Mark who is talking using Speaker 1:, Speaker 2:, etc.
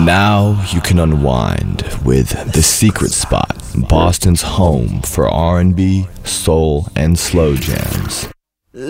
Speaker 1: Now you can unwind with The Secret Spot, Boston's home for R&B, soul, and slow jams.